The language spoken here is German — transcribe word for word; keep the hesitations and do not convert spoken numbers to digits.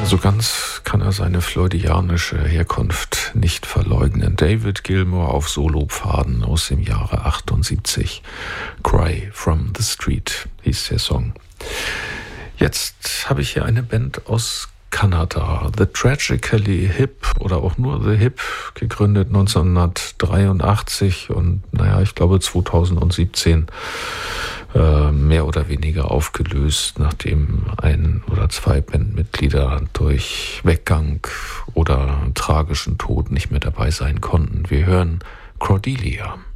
So ganz kann er seine freudianische Herkunft nicht verleugnen. David Gilmour auf Solopfaden aus dem Jahre achtundsiebzig. Cry from the Street hieß der Song. Jetzt habe ich hier eine Band aus Kanada, The Tragically Hip oder auch nur The Hip, gegründet neunzehnhundertdreiundachtzig und naja, ich glaube zweitausendsiebzehn äh, mehr oder weniger aufgelöst, nachdem ein oder zwei Bandmitglieder durch Weggang oder tragischen Tod nicht mehr dabei sein konnten. Wir hören Cordelia.